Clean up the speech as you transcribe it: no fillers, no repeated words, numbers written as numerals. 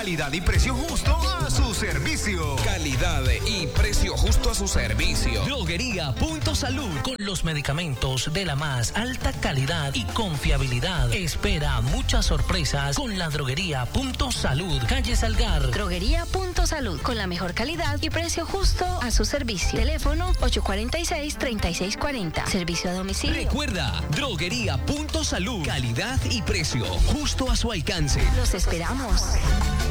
Calidad y precio justo a su servicio. Calidad y precio justo a su servicio. Droguería Punto Salud, con los medicamentos de la más alta calidad y confiabilidad. Espera muchas sorpresas con la Droguería Punto Salud, calle Salgar. Droguería Punto Salud, con la mejor calidad y precio justo a su servicio. Teléfono 846-3640. Servicio a domicilio. Recuerda, Droguería Punto Salud, calidad y precio justo a su alcance. Los esperamos.